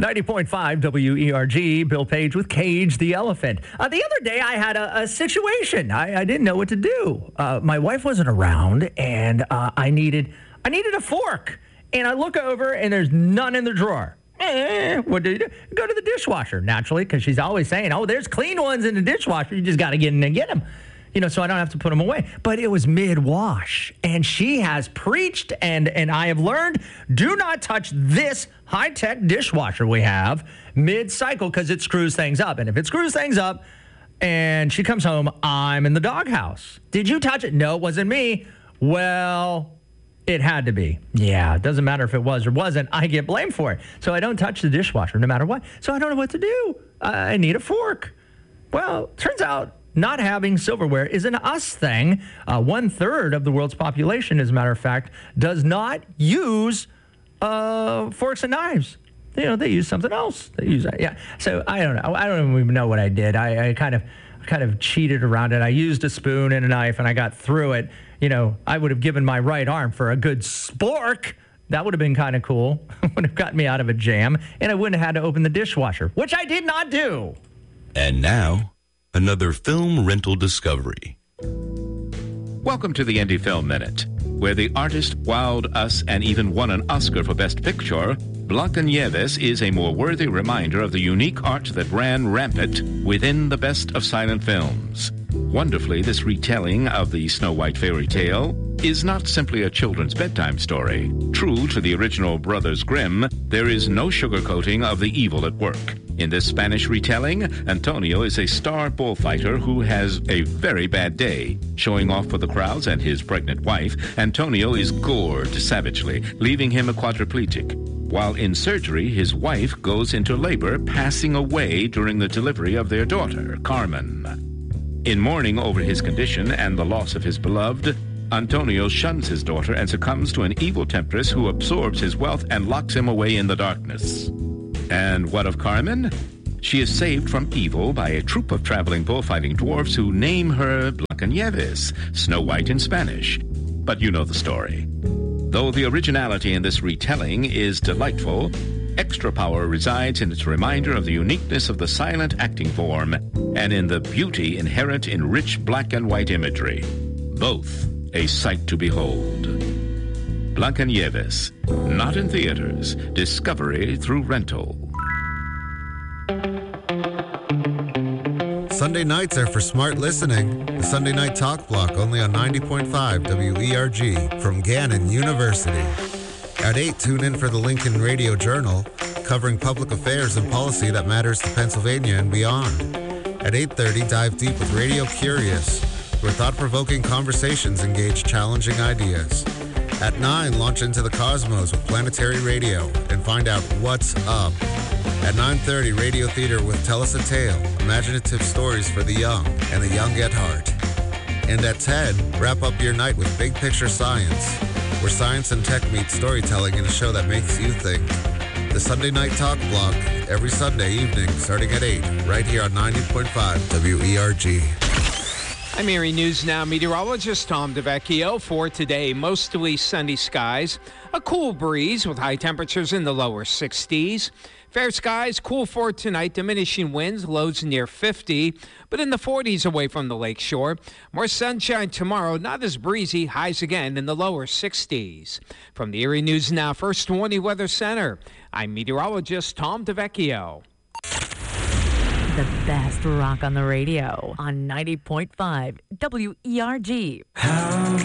90.5 WERG, Bill Page with Cage the Elephant. The other day, I had a situation. I didn't know what to do. My wife wasn't around, and I needed a fork. And I look over, and there's none in the drawer. What do you do? Go to the dishwasher, naturally, because she's always saying, oh, there's clean ones in the dishwasher. You just got to get in and get them. So I don't have to put them away. But it was mid-wash, and she has preached, and I have learned, do not touch this high-tech dishwasher we have mid-cycle because it screws things up. And if it screws things up and she comes home, I'm in the doghouse. Did you touch it? No, it wasn't me. Well, it had to be. Yeah, it doesn't matter if it was or wasn't. I get blamed for it. So I don't touch the dishwasher no matter what. So I don't know what to do. I need a fork. Well, turns out not having silverware is an us thing. 1/3 of the world's population, as a matter of fact, does not use forks and knives. They use something else. They use that. Yeah. So I don't know. I don't even know what I did. I kind of cheated around it. I used a spoon and a knife, and I got through it. I would have given my right arm for a good spork. That would have been kind of cool. Would have gotten me out of a jam, and I wouldn't have had to open the dishwasher, which I did not do. And now, another film rental discovery. Welcome to the Indie Film Minute, where the artist wowed us and even won an Oscar for Best Picture. Blancanieves is a more worthy reminder of the unique art that ran rampant within the best of silent films. Wonderfully, this retelling of the Snow White fairy tale is not simply a children's bedtime story. True to the original Brothers Grimm, there is no sugarcoating of the evil at work. In this Spanish retelling, Antonio is a star bullfighter who has a very bad day. Showing off for the crowds and his pregnant wife, Antonio is gored savagely, leaving him a quadriplegic. While in surgery, his wife goes into labor, passing away during the delivery of their daughter, Carmen. In mourning over his condition and the loss of his beloved, Antonio shuns his daughter and succumbs to an evil temptress who absorbs his wealth and locks him away in the darkness. And what of Carmen? She is saved from evil by a troupe of traveling bullfighting dwarfs who name her Blancanieves, Snow White in Spanish. But you know the story. Though the originality in this retelling is delightful, extra power resides in its reminder of the uniqueness of the silent acting form and in the beauty inherent in rich black and white imagery. Both a sight to behold. Blancanieves, not in theaters, discovery through rental. Sunday nights are for smart listening. The Sunday Night Talk Block, only on 90.5 WERG from Gannon University. At 8, tune in for the Lincoln Radio Journal, covering public affairs and policy that matters to Pennsylvania and beyond. At 8:30, dive deep with Radio Curious, where thought-provoking conversations engage challenging ideas. At 9, launch into the cosmos with Planetary Radio and find out what's up. At 9:30, Radio Theater with Tell Us a Tale, imaginative stories for the young and the young at heart. And at 10, wrap up your night with Big Picture Science, where science and tech meet storytelling in a show that makes you think. The Sunday Night Talk Block, every Sunday evening, starting at 8, right here on 90.5 WERG. I'm Erie News Now meteorologist Tom DeVecchio. For today, mostly sunny skies, a cool breeze with high temperatures in the lower 60s. Fair skies, cool for tonight, diminishing winds, lows near 50, but in the 40s away from the lakeshore. More sunshine tomorrow, not as breezy, highs again in the lower 60s. From the Erie News Now First Warning Weather Center, I'm meteorologist Tom DeVecchio. The best rock on the radio on 90.5 WERG.